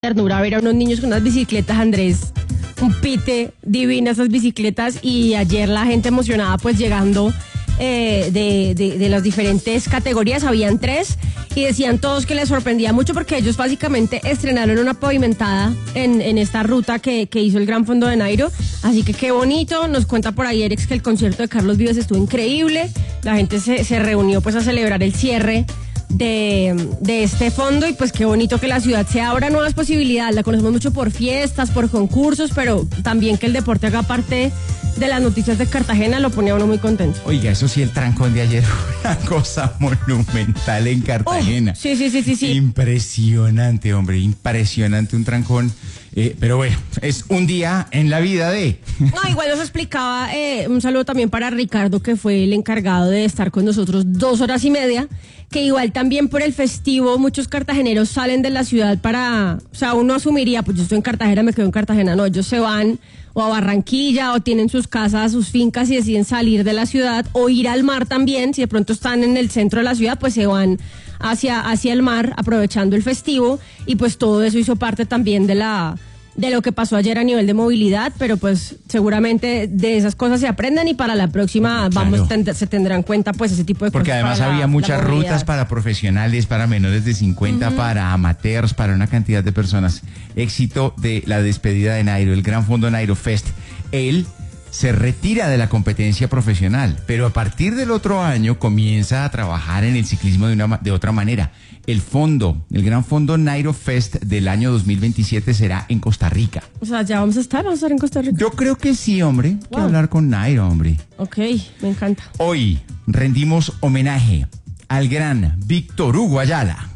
ternura ver a unos niños con unas bicicletas, Andrés. Un pite divina esas bicicletas, y ayer la gente emocionada pues llegando de las diferentes categorías, habían 3 y decían todos que les sorprendía mucho porque ellos básicamente estrenaron una pavimentada en esta ruta que hizo el Gran Fondo de Nairo, así que qué bonito. Nos cuenta por ahí Erex que el concierto de Carlos Vives estuvo increíble, la gente se reunió pues a celebrar el cierre de este fondo, y pues qué bonito que la ciudad se abra nuevas posibilidades. La conocemos mucho por fiestas, por concursos, pero también que el deporte haga parte de las noticias de Cartagena lo pone a uno muy contento. Oiga, eso sí, el trancón de ayer fue una cosa monumental en Cartagena. Sí. Impresionante, hombre, impresionante, un trancón. Pero bueno, es un día en la vida de... No, igual nos explicaba, un saludo también para Ricardo, que fue el encargado de estar con nosotros 2 horas y media, que igual también por el festivo muchos cartageneros salen de la ciudad o sea, uno asumiría, pues yo estoy en Cartagena, me quedo en Cartagena. No, ellos se van o a Barranquilla o tienen sus casas, sus fincas, y deciden salir de la ciudad o ir al mar también. Si de pronto están en el centro de la ciudad, pues se van hacia el mar aprovechando el festivo, y pues todo eso hizo parte también de lo que pasó ayer a nivel de movilidad, pero pues seguramente de esas cosas se aprenden, y para la próxima Claro. se tendrán en cuenta pues ese tipo de Porque cosas. además había muchas rutas para profesionales, para menores de 50, para amateurs, para una cantidad de personas. Éxito de la despedida de Nairo, el Gran Fondo Nairo Fest. Él se retira de la competencia profesional, pero a partir del otro año comienza a trabajar en el ciclismo de otra manera. El Gran Fondo Nairo Fest del año 2027 será en Costa Rica. O sea, ya vamos a estar en Costa Rica. Yo creo que sí, hombre. Hay que hablar con Nairo, hombre. Ok, me encanta. Hoy rendimos homenaje al gran Víctor Hugo Ayala.